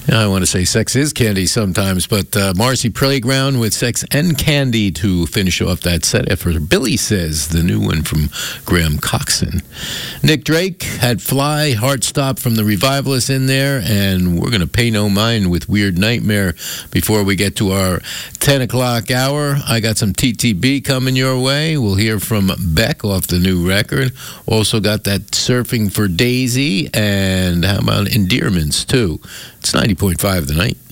Yeah, I want to say sex is candy sometimes, but Marcy Playground with Sex and Candy to finish off that set after Billy Says, the new one from Graham Coxon. Nick Drake had Fly, Heart Stop from the Revivalists in there, and we're going to pay no mind with Weird Nightmare before we get to our 10 o'clock hour. I got some TTB coming your way. We'll hear from Beck off the new record. Also got that Surfing for Daisy, and how about Endearments, too. It's 90.5 The Night.